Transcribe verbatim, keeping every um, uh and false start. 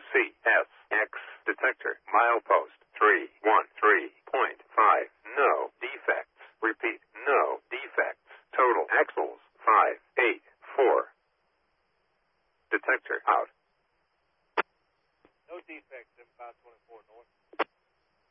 C S X detector milepost three one three point five. No defects. Repeat, no defects. Total axles five eight four. Detector out. No defects, seven five two four north.